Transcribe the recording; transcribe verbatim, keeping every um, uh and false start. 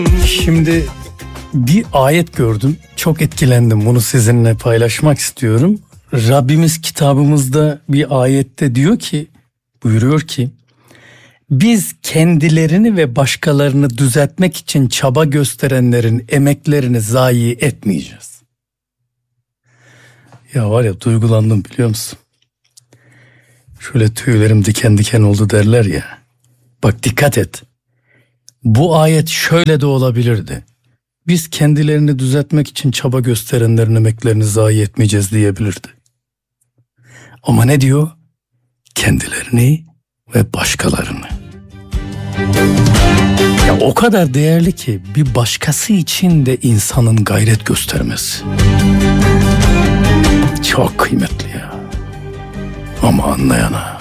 Şimdi bir ayet gördüm. Çok etkilendim. Bunu sizinle paylaşmak istiyorum. Rabbimiz kitabımızda bir ayette diyor ki, buyuruyor ki, biz kendilerini ve başkalarını düzeltmek için çaba gösterenlerin emeklerini zayi etmeyeceğiz. Ya var ya, duygulandım biliyor musun? Şöyle tüylerim diken diken oldu derler ya. Bak dikkat et. Bu ayet şöyle de olabilirdi. Biz kendilerini düzeltmek için çaba gösterenlerin emeklerini zayi etmeyeceğiz diyebilirdi. Ama ne diyor? Kendilerini ve başkalarını. Ya o kadar değerli ki bir başkası için de insanın gayret göstermesi. Çok kıymetli ya. Ama anlayana.